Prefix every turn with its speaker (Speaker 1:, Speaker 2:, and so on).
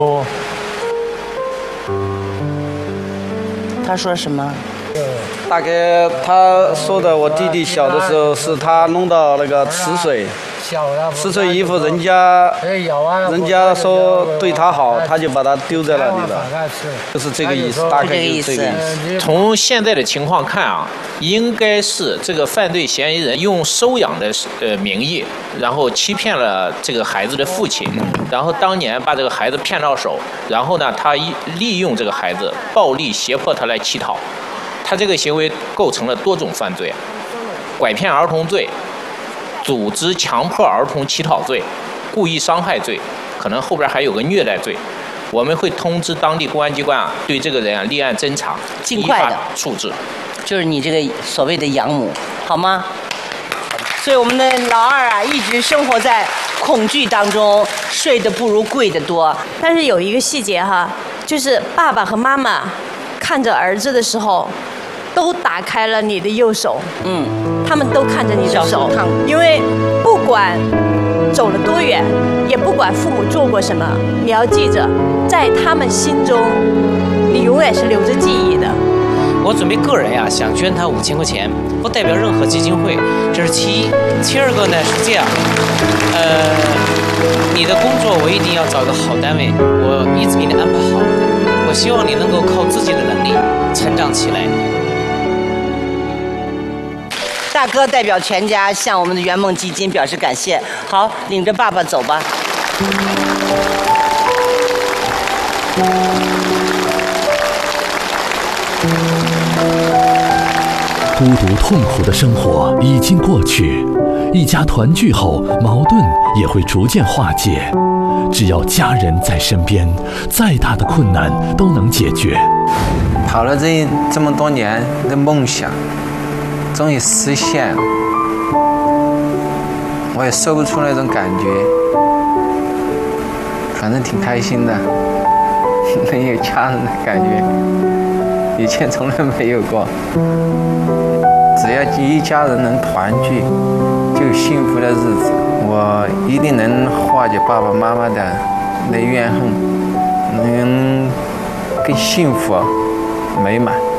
Speaker 1: 他说什么？
Speaker 2: 大概他说的，我弟弟小的时候是他弄到那个池水以后，人家说对他好，他就把他丢在那里了，就是这个意思，大概就是这个意思。
Speaker 3: 从现在的情况看啊，应该是这个犯罪嫌疑人用收养的名义，然后欺骗了这个孩子的父亲，然后当年把这个孩子骗到手，然后呢，他利用这个孩子暴力胁迫他来乞讨。他这个行为构成了多种犯罪，拐骗儿童罪、组织强迫儿童乞讨罪、故意伤害罪，可能后边还有个虐待罪。我们会通知当地公安机关啊，对这个人啊立案侦查，
Speaker 1: 尽快的
Speaker 3: 处置。
Speaker 1: 就是你这个所谓的养母，好吗？所以我们的老二啊，一直生活在恐惧当中，睡得不如跪得多。
Speaker 4: 但是有一个细节哈，就是爸爸和妈妈看着儿子的时候，都打开了你的右手，他们都看着你的手，因为不管走了多远，也不管父母做过什么，你要记着，在他们心中，你永远是留着记忆的。
Speaker 5: 我准备个人呀，想捐他5000块钱，不代表任何基金会，这是其一。其二个呢是这样，你的工作我一定要找个好单位，我一直给你安排好，我希望你能够靠自己的能力成长起来。
Speaker 1: 大哥代表全家向我们的圆梦基金表示感谢。好，领着爸爸走吧。
Speaker 6: 孤独痛苦的生活已经过去，一家团聚后，矛盾也会逐渐化解。只要家人在身边，再大的困难都能解决。
Speaker 7: 跑了这么多年的梦想，终于实现了，我也说不出那种感觉，反正挺开心的，能有家人的感觉，以前从来没有过。只要一家人能团聚，就有幸福的日子。我一定能化解爸爸妈妈的怨恨，能更幸福美满。